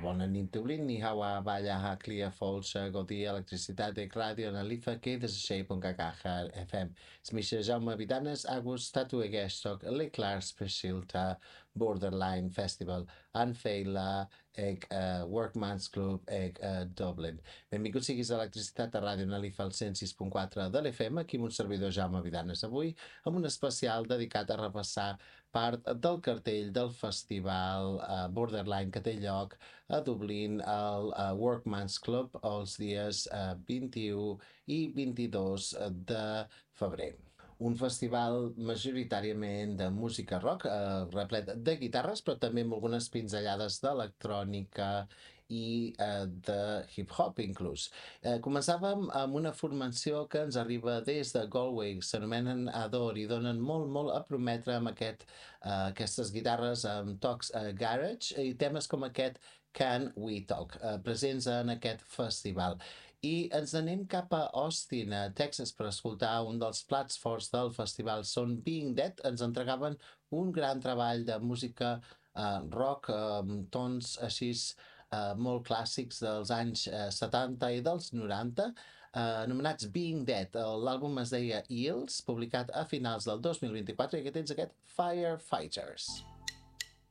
bona nit Dublín, ni hawa balla ha clia folsa godi electricitat radio na lifa que deseshay.kh FM. Smisha Jaume Vidanes agus tatu egestok le clar specialta Borderline Festival an feila eg Workman's Club eg Dublin. Benvinguts siguis a electricitat a ràdio na lifa al 106.4 de l'FM, aquí amb un servidor Jaume Vidanes avui, amb un especial dedicat a repassar part del cartell del festival Borderline que té lloc a Dublín al Workman's Club els dies 21 i 22 de febrer. Un festival majoritàriament de música rock, replet de guitarres, però també amb algunes pinzellades d'electrònica i de hip-hop inclús. Començàvem amb una formació que ens arriba des de Galway, s'anomenen Adore i donen molt a prometre amb aquestes guitarres amb tocs garage i temes com aquest Can We Talk, presents en aquest festival. I ens anem cap a Austin, a Texas, per escoltar un dels plats forts del festival. Són Being Dead, ens entregaven un gran treball de música rock amb tons així molt clàssics dels anys 70 i dels 90, anomenats Being Dead. L'àlbum es deia Eels, publicat a finals del 2024, i aquí tens aquest Firefighters.